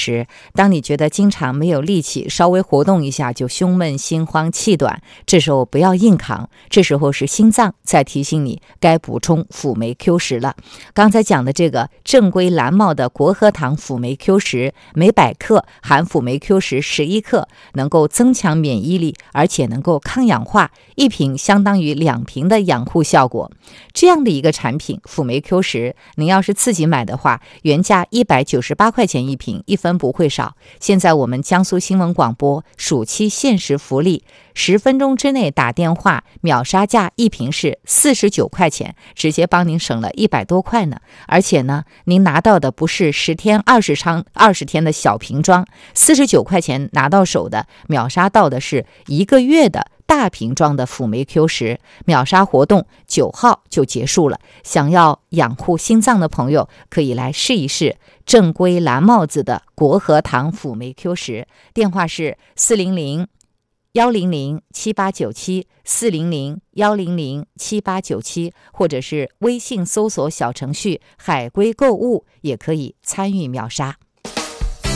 石。当你觉得经常没有力气，稍微活动一下就胸闷、心慌、气短，这时候不要硬扛，这时候是心脏在提醒你该补充辅酶 Q 十了。刚才讲的这个正规蓝帽的国和堂辅酶 Q 十，每100克含辅酶 Q 十11克，能够增强免疫力，而且能够抗氧化，一瓶相当于2瓶的养护效果。这样的一个产品辅酶 Q 十，您要是自己买的话，原价198块钱一瓶，1分不会少。现在我们江苏新闻广播暑期限时福利，10分钟之内打电话，秒杀价一瓶是49块钱，直接帮您省了100多块呢。而且呢，您拿到的不是10天20天的小瓶装，49块钱拿到手的，秒杀到的是1个月的大瓶装的辅酶 Q 十，秒杀活动9号就结束了。想要养护心脏的朋友，可以来试一试正规蓝帽子的国和堂辅酶 Q 十，电话是400-100-7897，400-100-7897，或者是微信搜索小程序海龟购物，也可以参与秒杀。